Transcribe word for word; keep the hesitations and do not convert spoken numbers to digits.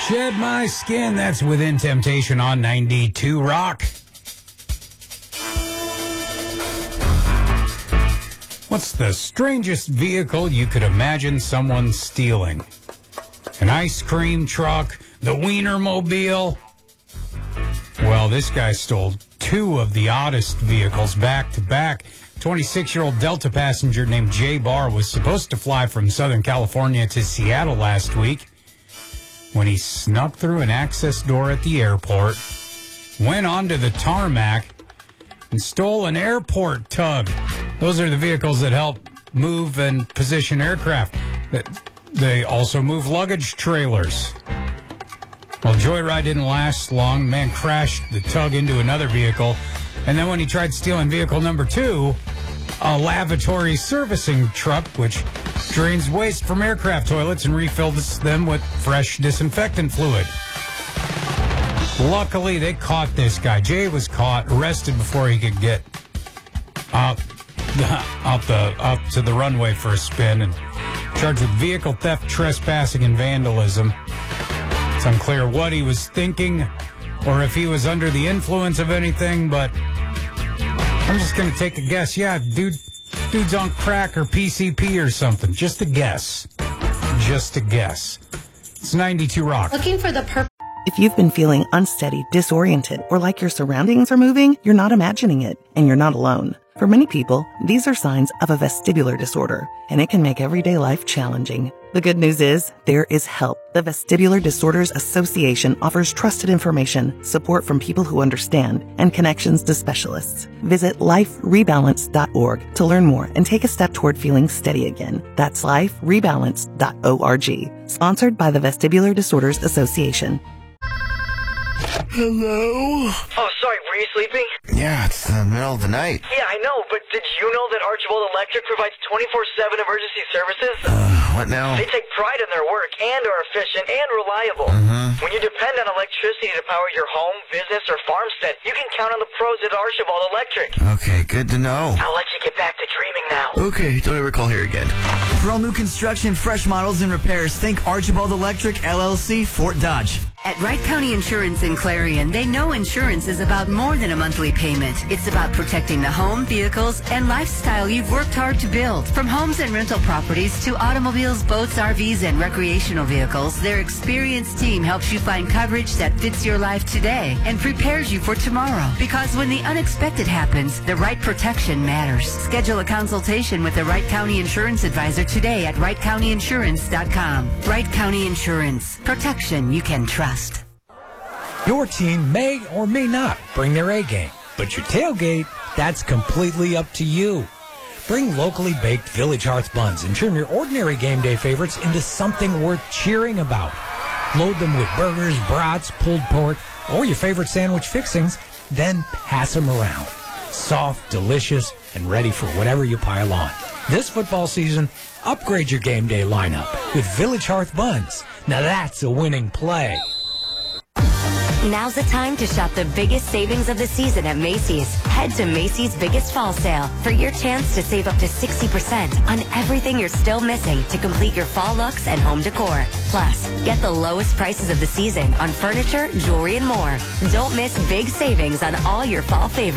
Shed My Skin. That's Within Temptation on ninety-two Rock. What's the strangest vehicle you could imagine someone stealing? An ice cream truck? The Wienermobile? Well, this guy stole two of the oddest vehicles back to back. twenty-six-year-old Delta passenger named Jay Barr was supposed to fly from Southern California to Seattle last week when he snuck through an access door at the airport, went onto the tarmac, and stole an airport tug. Those are the vehicles that help move and position aircraft. They also move luggage trailers. Well, joyride didn't last long. The man crashed the tug into another vehicle. And then when he tried stealing vehicle number two, a lavatory servicing truck, which drains waste from aircraft toilets and refills them with fresh disinfectant fluid. Luckily, they caught this guy. Jay was caught, arrested before he could get out, out the, up to the runway for a spin and charged with vehicle theft, trespassing, and vandalism. It's unclear what he was thinking or if he was under the influence of anything, but I'm just going to take a guess. Yeah, dude, dude's on crack or P C P or something. Just a guess. Just a guess. It's ninety-two Rock. Looking for the perfect... If you've been feeling unsteady, disoriented, or like your surroundings are moving, you're not imagining it, and you're not alone. For many people, these are signs of a vestibular disorder, and it can make everyday life challenging. The good news is, there is help. The Vestibular Disorders Association offers trusted information, support from people who understand, and connections to specialists. Visit life rebalance dot org to learn more and take a step toward feeling steady again. That's life rebalance dot org. Sponsored by the Vestibular Disorders Association. Hello? Oh, sorry, were you sleeping? Yeah, it's the middle of the night. Yeah, I know, but did you know that Archibald Electric provides twenty-four seven emergency services? Uh, what now? They take pride in their work and are efficient and reliable. Mm-hmm. When you depend on electricity to power your home, business, or farmstead, you can count on the pros at Archibald Electric. Okay, good to know. I'll let you get back to dreaming now. Okay, don't ever call here again. For all new construction, fresh models, and repairs, think Archibald Electric, L L C, Fort Dodge. At Wright County Insurance in Clarion, they know insurance is about more than a monthly payment. It's about protecting the home, vehicles, and lifestyle you've worked hard to build. From homes and rental properties to automobiles, boats, R Vs, and recreational vehicles, their experienced team helps you find coverage that fits your life today and prepares you for tomorrow. Because when the unexpected happens, the right protection matters. Schedule a consultation with the Wright County Insurance Advisor today at wright county insurance dot com. Wright County Insurance. Protection you can trust. Your team may or may not bring their A game, but your tailgate, that's completely up to you. Bring locally baked Village Hearth buns and turn your ordinary game day favorites into something worth cheering about. Load them with burgers, brats, pulled pork, or your favorite sandwich fixings, then pass them around. Soft, delicious, and ready for whatever you pile on. This football season, upgrade your game day lineup with Village Hearth buns. Now that's a winning play. Now's the time to shop the biggest savings of the season at Macy's. Head to Macy's Biggest Fall Sale for your chance to save up to sixty percent on everything you're still missing to complete your fall looks and home decor. Plus, get the lowest prices of the season on furniture, jewelry, and more. Don't miss big savings on all your fall favorites.